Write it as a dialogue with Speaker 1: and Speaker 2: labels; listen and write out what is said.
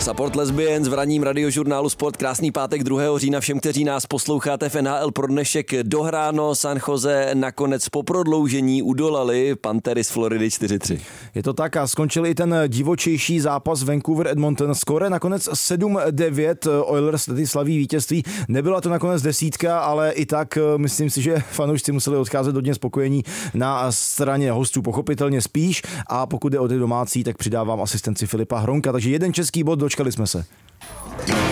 Speaker 1: Support Lesbians v ranním radiožurnálu Sport. Krásný pátek 2. října všem, kteří nás posloucháte v NHL. Pro dnešek dohráno. San Jose nakonec po prodloužení udolali Pantery z Floridy 4-3.
Speaker 2: Je to tak a skončil i ten divočejší zápas Vancouver-Edmonton. Skóre nakonec 7-9. Oilers tedy slaví vítězství. Nebyla to nakonec desítka, ale i tak myslím si, že fanoušci museli odcházet hodně spokojení na straně hostů, pochopitelně spíš. A pokud jde o ty domácí, tak přidávám asistenci Filipa Hronka. Takže jeden český bod, dočkali jsme se.